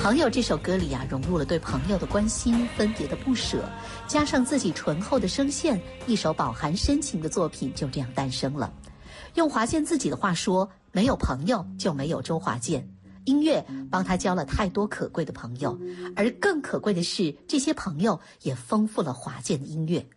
朋友这首歌里融入了对朋友的关心，分别的不舍，加上自己醇厚的声线，一首饱含深情的作品就这样诞生了。用华健自己的话说，没有朋友就没有周华健。音乐帮他交了太多可贵的朋友，而更可贵的是，这些朋友也丰富了华健的音乐。